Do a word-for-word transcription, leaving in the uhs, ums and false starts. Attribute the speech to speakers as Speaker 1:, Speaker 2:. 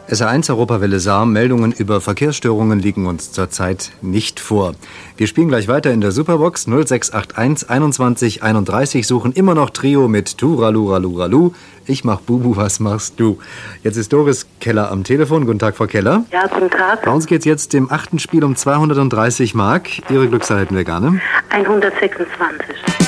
Speaker 1: S R eins Europawelle Saar, Meldungen über Verkehrsstörungen liegen uns zurzeit nicht vor. Wir spielen gleich weiter in der Superbox null sechs acht eins einundzwanzig einunddreißig, suchen immer noch Trio mit Turalu, Ralu, Ralu. Ich mach Bubu, was machst du? Jetzt ist Doris Keller am Telefon. Guten Tag, Frau Keller.
Speaker 2: Ja, guten Tag.
Speaker 1: Bei uns geht's jetzt im achten Spiel um zweihundertdreißig Mark. Ihre Glückszahl hätten wir gerne.
Speaker 2: hundertsechsundzwanzig.